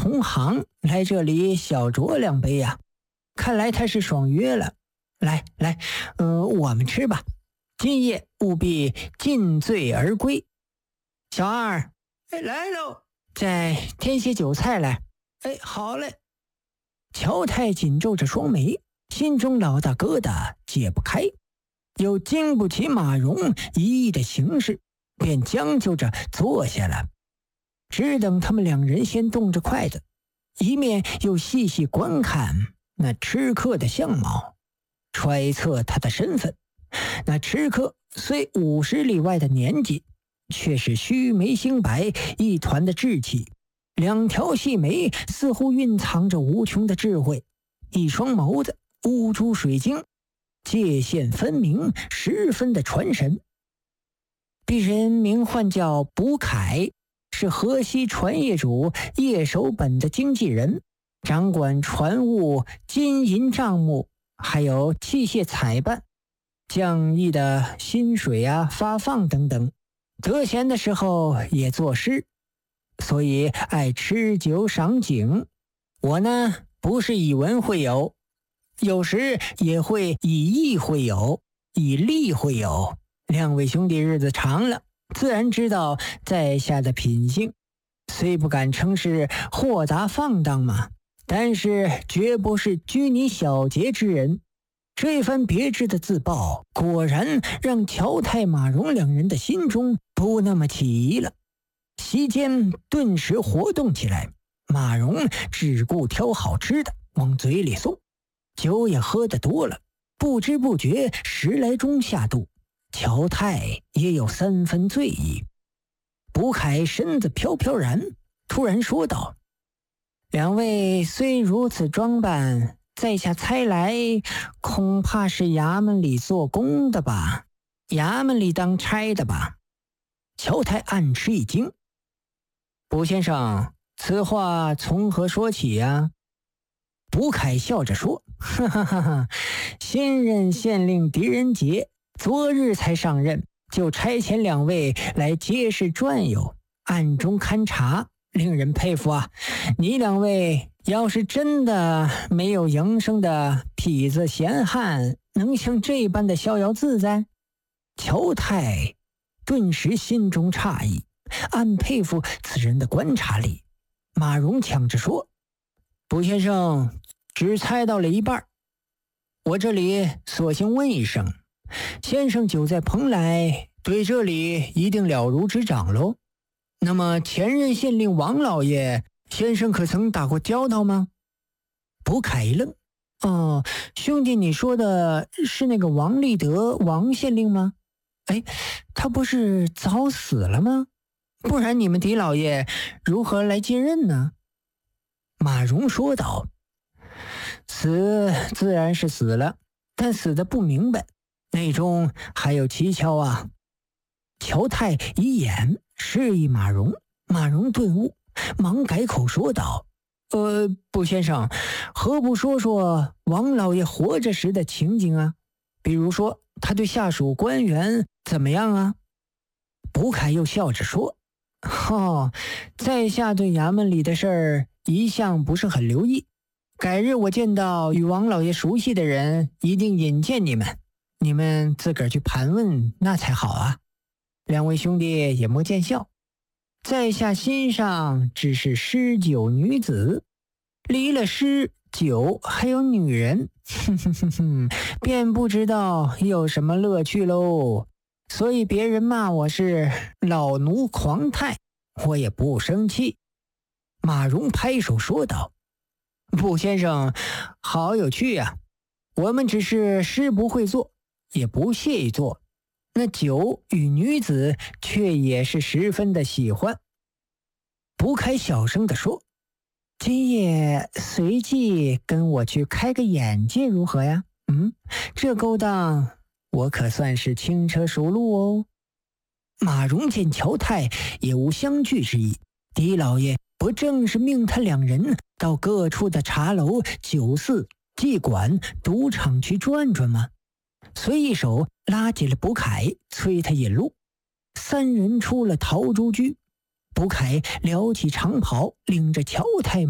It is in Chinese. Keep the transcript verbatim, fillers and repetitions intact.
同行来这里小酌两杯呀、啊，看来他是爽约了。来来，呃，我们吃吧，今夜务必尽醉而归。小二，哎，来喽，再添些酒菜来。哎，好嘞。乔太紧皱着双眉，心中老大疙瘩解不开，又经不起马蓉一意的行事，便将就着坐下了。只等他们两人先动着筷子，一面又细细观看那吃客的相貌，揣测他的身份。那吃客虽五十里外的年纪，却是须眉星白，一团的稚气，两条细眉似乎蕴藏着无穷的智慧，一双眸子乌珠水晶，界限分明，十分的传神。鄙人名唤叫卜凯，是河西船业主叶守本的经纪人，掌管船务、金银账目，还有器械采办、匠役的薪水啊、发放等等。得闲的时候也作诗，所以爱吃酒赏景。我呢，不是以文会友，有时也会以义会友，以利会友。两位兄弟日子长了，自然知道在下的品性，虽不敢称是豁达放荡嘛，但是绝不是拘泥小节之人。这番别致的自曝，果然让乔太、马蓉两人的心中不那么起疑了。席间顿时活动起来，马蓉只顾挑好吃的往嘴里送，酒也喝得多了，不知不觉十来盅下肚，乔太也有三分醉意。卜凯身子飘飘然，突然说道：两位虽如此装扮，在下猜来恐怕是衙门里做工的吧，衙门里当差的吧。乔太暗吃一惊：卜先生，此话从何说起呀？卜凯笑着说：哈哈哈哈，新任县令狄仁杰昨日才上任，就差遣两位来街市转悠，暗中勘察，令人佩服啊。你两位要是真的没有营生的痞子闲汉，能像这般的逍遥自在？乔太顿时心中诧异，暗佩服此人的观察力。马蓉抢着说：卜先生只猜到了一半，我这里索性问一声，先生久在蓬莱，对这里一定了如指掌喽。那么前任县令王老爷，先生可曾打过交道吗？卜凯一愣：哦，兄弟，你说的是那个王立德王县令吗？哎，他不是早死了吗？不然你们狄老爷如何来接任呢？马蓉说道：死自然是死了，但死得不明白，内中还有蹊跷啊。乔太以眼示意马蓉，马蓉顿悟，忙改口说道：呃，卜先生，何不说说王老爷活着时的情景啊？比如说他对下属官员怎么样啊？卜凯又笑着说：哦，在下对衙门里的事儿一向不是很留意，改日我见到与王老爷熟悉的人，一定引荐你们，你们自个儿去盘问那才好啊。两位兄弟也莫见笑，在下心上只是诗酒女子，离了诗酒还有女人，哼哼哼哼，便不知道有什么乐趣喽。所以别人骂我是老奴狂态，我也不生气。马蓉拍手说道：卜先生好有趣啊，我们只是诗不会做，也不屑于做，那酒与女子却也是十分的喜欢。卜凯小声地说：今夜随即跟我去开个眼界如何呀？嗯，这勾当我可算是轻车熟路哦。马蓉见乔太也无相拒之意，狄老爷不正是命他两人到各处的茶楼、酒肆、妓馆、赌场去转转吗？随一手拉起了卜凯，催他引路。三人出了陶朱居，卜凯撩起长袍，领着乔太